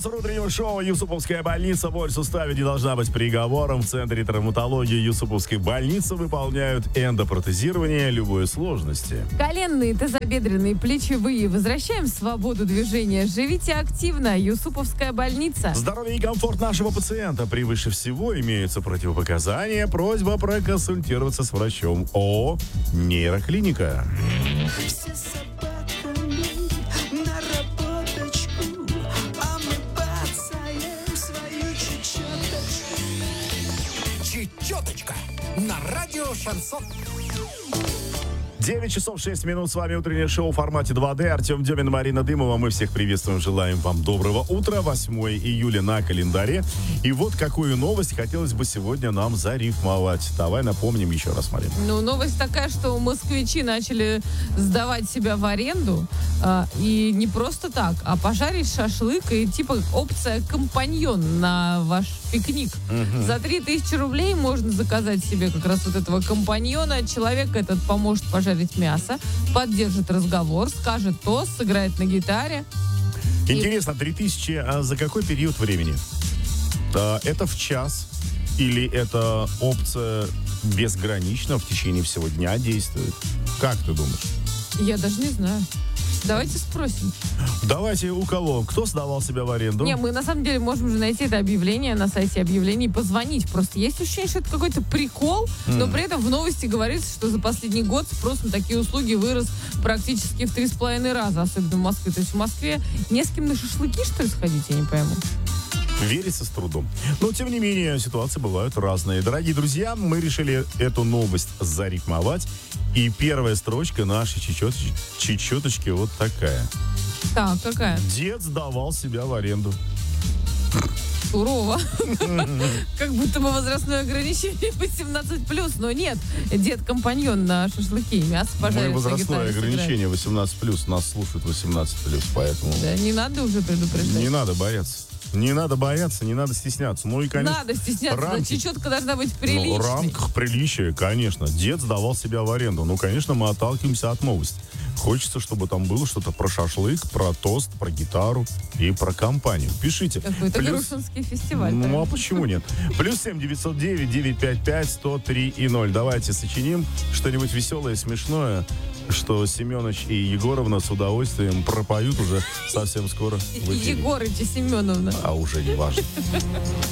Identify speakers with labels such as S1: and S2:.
S1: Спонсор утреннего шоу «Юсуповская больница». Боль в суставе не должна быть приговором. В Центре травматологии Юсуповской больницы выполняют эндопротезирование любой сложности.
S2: Коленные, тазобедренные, плечевые. Возвращаем свободу движения. Живите активно. Юсуповская больница.
S1: Здоровье и комфорт нашего пациента превыше всего. Имеются противопоказания. Просьба проконсультироваться с врачом. ООО «Нейроклиника».
S3: Чечеточка на радио Шансон.
S1: 9 часов 6 минут. С вами утреннее шоу в формате 2D. Артем Демин, Марина Дымова. Мы всех приветствуем. Желаем вам доброго утра. 8 июля на календаре. И вот какую новость хотелось бы сегодня нам зарифмовать. Давай напомним еще раз, Марина.
S2: Новость такая, что москвичи начали сдавать себя в аренду. И не просто так, а пожарить шашлык и типа опция компаньон на ваш пикник. За 3000 рублей можно заказать себе как раз вот этого компаньона. Человек этот поможет пожарить мясо, поддержит разговор, скажет тост, сыграет на гитаре.
S1: Интересно, 3000 за какой период времени? Это в час? Или это опция безгранично в течение всего дня действует? Как ты думаешь?
S2: Я даже не знаю. Давайте спросим.
S1: Давайте у кого? Кто сдавал себя в аренду?
S2: Не, мы на самом деле можем же найти это объявление на сайте объявлений и позвонить. Просто есть ощущение, что это какой-то прикол, но при этом в новости говорится, что за последний год спрос на такие услуги вырос практически в 3,5 раза, особенно в Москве. То есть в Москве не с кем на шашлыки, что ли, сходить, я не пойму.
S1: Верится с трудом. Но, тем не менее, ситуации бывают разные. Дорогие друзья, мы решили эту новость зарифмовать. И первая строчка нашей чечеточки вот такая.
S2: Так, какая?
S1: Дед сдавал себя в аренду.
S2: Сурово. Как будто бы возрастное ограничение 18+, но нет. Дед-компаньон на шашлыки, мясо пожарит.
S1: Мы возрастное ограничение 18+, нас слушают 18+, поэтому...
S2: Да, не надо уже предупреждать.
S1: Не надо бояться. Не надо бояться, не надо стесняться. Ну и, конечно,
S2: надо стесняться,
S1: рамки,
S2: чечетка должна быть приличной.
S1: Ну, в рамках приличия, конечно. Дед сдавал себя в аренду. Ну, конечно, мы отталкиваемся от новости. Хочется, чтобы там было что-то про шашлык, про тост, про гитару и про компанию. Пишите.
S2: Какой-то грушинский фестиваль.
S1: Ну, а почему нет? +7 909 955 103 и 0. Давайте сочиним что-нибудь веселое, смешное, что Семенович и Егоровна с удовольствием пропоют уже совсем скоро в эфире.
S2: Егорыч и Семеновна.
S1: А уже не важно.